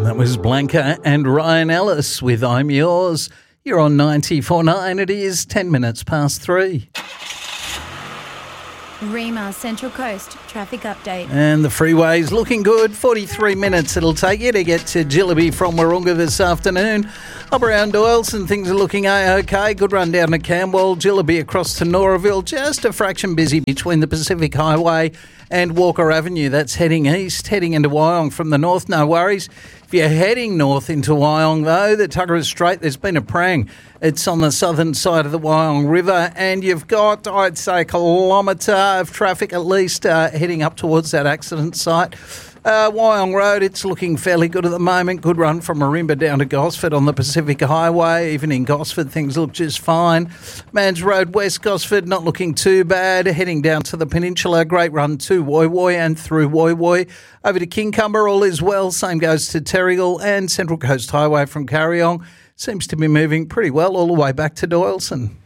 That was Blanca and Ryan Ellis with I'm Yours. You're on 94.9. It is 10 minutes past 3. Rima Central Coast traffic update. And the freeway's looking good. 43 minutes it'll take you to get to Jillaby from Wahroonga this afternoon. Up around Doyleson, things are looking okay. Good run down to Camwell. Jillaby across to Noraville. Just a fraction busy between the Pacific Highway and Walker Avenue. That's heading east, heading into Wyong from the north. No worries. If you're heading north into Wyong, though, the Tuggerah Strait, there's been a prang. It's on the southern side of the Wyong River, and you've got, I'd say, a kilometre of traffic at least heading up towards that accident site. Wyong Road, it's looking fairly good at the moment. Good run from Marimba down to Gosford on the Pacific Highway. Even in Gosford, things look just fine. Mans Road, West Gosford, not looking too bad. Heading down to the Peninsula, great run to Woy Woy and through Woy Woy. Over to Kincumber, all is well. Same goes to Terrigal and Central Coast Highway from Carryong. Seems to be moving pretty well all the way back to Doyleson.